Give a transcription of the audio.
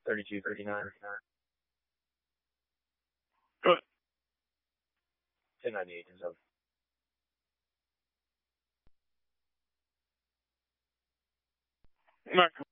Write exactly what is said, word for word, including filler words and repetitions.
thirty-two fifty-nine. Go ahead. ten ninety-eight is up. All right.